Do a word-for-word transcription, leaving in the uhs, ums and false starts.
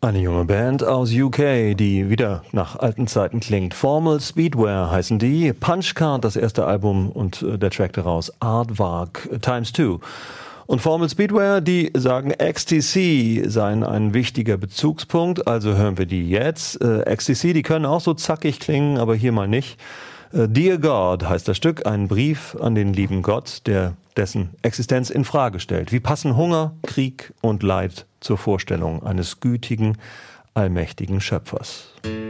Eine junge Band aus U K, die wieder nach alten Zeiten klingt. Formal Speedwear heißen die. Punchcard, das erste Album und der Track daraus, Aardvark Times Two. Und Formal Speedwear, die sagen, X T C seien ein wichtiger Bezugspunkt, also hören wir die jetzt. Äh, X T C, die können auch so zackig klingen, aber hier mal nicht. Äh, Dear God heißt das Stück, ein Brief an den lieben Gott, der dessen Existenz in Frage stellt. Wie passen Hunger, Krieg und Leid zur Vorstellung eines gütigen, allmächtigen Schöpfers?